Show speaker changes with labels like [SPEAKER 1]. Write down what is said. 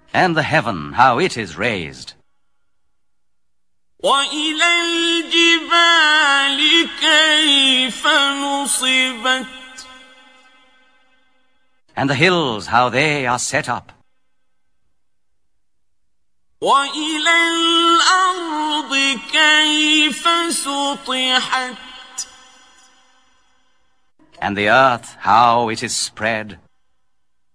[SPEAKER 1] And the heaven, how it is raised.
[SPEAKER 2] وإلى الجبال كيف نصبت
[SPEAKER 1] And the hills, how they are set up.
[SPEAKER 2] وإلى الأرض كيف سطحت
[SPEAKER 1] And the earth, how it is spread.